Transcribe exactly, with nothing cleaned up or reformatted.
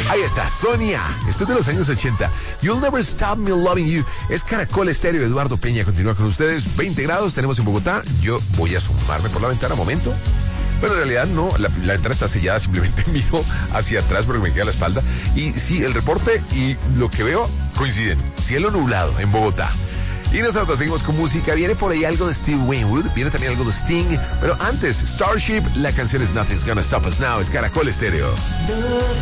Ahí está, Sonia. Esto es de los años ochenta. You'll Never Stop Me Loving You. Es Caracol Estéreo. Eduardo Peña continúa con ustedes. veinte grados tenemos en Bogotá. Yo voy a asomarme por la ventana, momento. Pero en realidad no, la, la ventana está sellada, simplemente miro hacia atrás porque me queda la espalda. Y sí, el reporte y lo que veo coinciden. Cielo nublado en Bogotá. Y nosotros seguimos con música. Viene por ahí algo de Steve Winwood, viene también algo de Sting. Pero antes, Starship, la canción es Nothing's Gonna Stop Us Now. Es Caracol Estéreo.